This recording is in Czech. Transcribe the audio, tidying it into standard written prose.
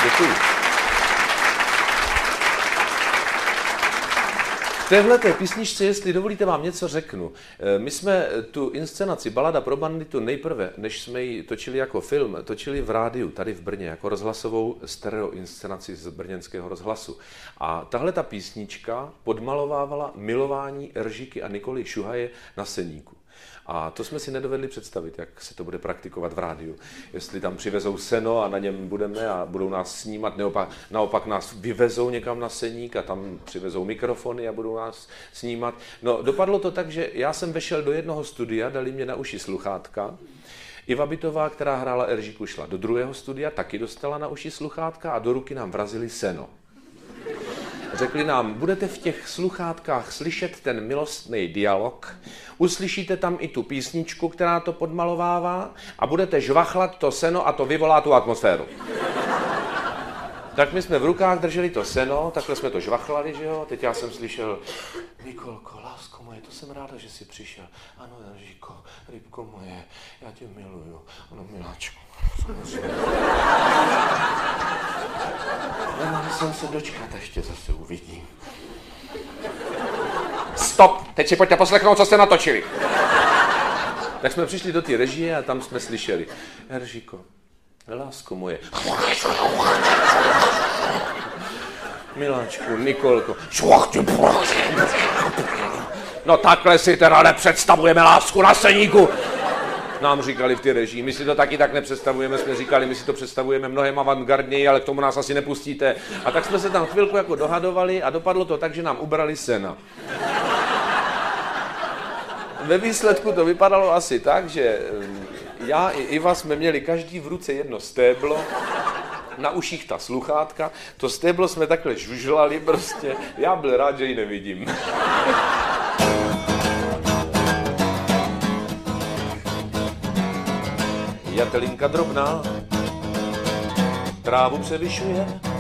Děkuji. V téhleté písničce, jestli dovolíte, vám něco řeknu. My jsme tu inscenaci Balada pro banditu nejprve, než jsme ji točili jako film, točili v rádiu, tady v Brně, jako rozhlasovou stereoinscenaci z brněnského rozhlasu. A tahle ta písnička podmalovávala milování Eržíky a Nikoly Šuhaje na Seníku. A to jsme si nedovedli představit, jak se to bude praktikovat v rádiu. Jestli tam přivezou seno a na něm budeme a budou nás snímat, naopak nás vyvezou někam na Seník a tam přivezou mikrofony a budou nás snímat. No, dopadlo to tak, že já jsem vešel do jednoho studia, dali mě na uši sluchátka. Iva Bytová, která hrála Eržíku, šla do druhého studia, taky dostala na uši sluchátka a do ruky nám vrazili seno. Řekli nám, budete v těch sluchátkách slyšet ten milostný dialog, uslyšíte tam i tu písničku, která to podmalovává a budete žvachlat to seno a to vyvolá tu atmosféru. Tak my jsme v rukách drželi to seno, takhle jsme to žvachlali, že jo, teď já jsem slyšel, Nikolko, lásko moje, to jsem ráda, že jsi přišel. Ano, Eržíko, rybko moje, já tě miluju, ano, miláčku. Nemohl jsem se dočkat, ještě zase uvidím. Stop! Teď si pojďte poslechnout, co jste natočili. Tak jsme přišli do té režie a tam jsme slyšeli. Eržíko, lásko moje. Miláčku, Nikolko. No takhle si teda nepředstavujeme lásku na Seníku. Nám říkali v té režii, my si to taky tak nepředstavujeme, jsme říkali, my si to představujeme mnohem avantgardněji, ale k tomu nás asi nepustíte. A tak jsme se tam chvilku jako dohadovali a dopadlo to tak, že nám ubrali sena. Ve výsledku to vypadalo asi tak, že já i Iva jsme měli každý v ruce jedno stéblo, na uších ta sluchátka, to stéblo jsme takhle žužlali prostě, já byl rád, že ji nevidím. Jatelinka drobná trávu převyšuje,